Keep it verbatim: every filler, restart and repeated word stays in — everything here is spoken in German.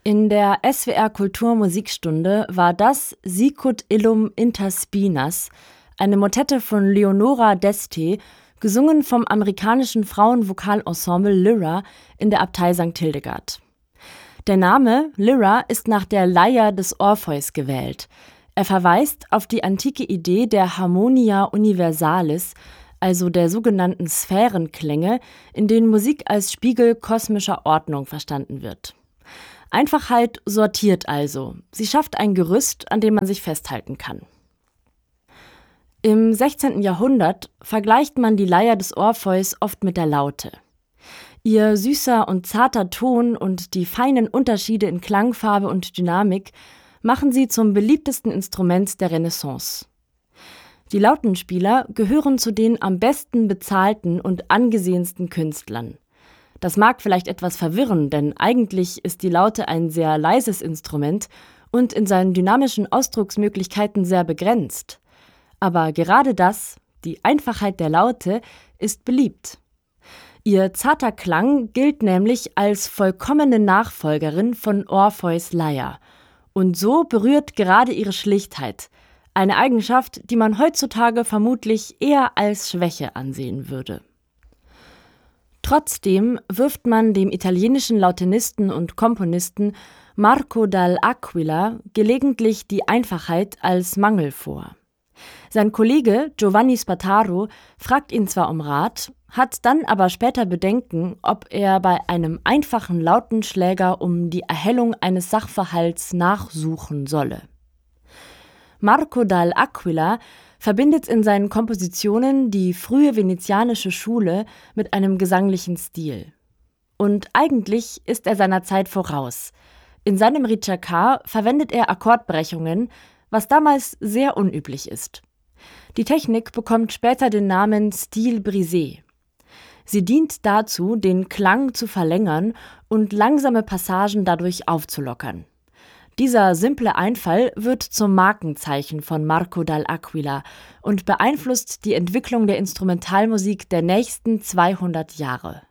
In der S W R Kultur-Musikstunde war das Sicut illum inter spinas, eine Motette von Leonora d'Este, gesungen vom amerikanischen Frauenvokalensemble Lyra in der Abtei Sankt Hildegard. Der Name Lyra ist nach der Leier des Orpheus gewählt. Er verweist auf die antike Idee der Harmonia universalis, also der sogenannten Sphärenklänge, in denen Musik als Spiegel kosmischer Ordnung verstanden wird. Einfachheit sortiert also. Sie schafft ein Gerüst, an dem man sich festhalten kann. Im sechzehnten Jahrhundert vergleicht man die Leier des Orpheus oft mit der Laute. Ihr süßer und zarter Ton und die feinen Unterschiede in Klangfarbe und Dynamik machen sie zum beliebtesten Instrument der Renaissance. Die Lautenspieler gehören zu den am besten bezahlten und angesehensten Künstlern. Das mag vielleicht etwas verwirren, denn eigentlich ist die Laute ein sehr leises Instrument und in seinen dynamischen Ausdrucksmöglichkeiten sehr begrenzt. Aber gerade das, die Einfachheit der Laute, ist beliebt. Ihr zarter Klang gilt nämlich als vollkommene Nachfolgerin von Orpheus' Leier. Und so berührt gerade ihre Schlichtheit, eine Eigenschaft, die man heutzutage vermutlich eher als Schwäche ansehen würde. Trotzdem wirft man dem italienischen Lautenisten und Komponisten Marco dall'Aquila gelegentlich die Einfachheit als Mangel vor. Sein Kollege Giovanni Spataro fragt ihn zwar um Rat, hat dann aber später Bedenken, ob er bei einem einfachen Lautenschläger um die Erhellung eines Sachverhalts nachsuchen solle. Marco dall'Aquila verbindet in seinen Kompositionen die frühe venezianische Schule mit einem gesanglichen Stil. Und eigentlich ist er seiner Zeit voraus. In seinem Ricercar verwendet er Akkordbrechungen, was damals sehr unüblich ist. Die Technik bekommt später den Namen Style brisé. Sie dient dazu, den Klang zu verlängern und langsame Passagen dadurch aufzulockern. Dieser simple Einfall wird zum Markenzeichen von Marco dall'Aquila und beeinflusst die Entwicklung der Instrumentalmusik der nächsten zweihundert Jahre.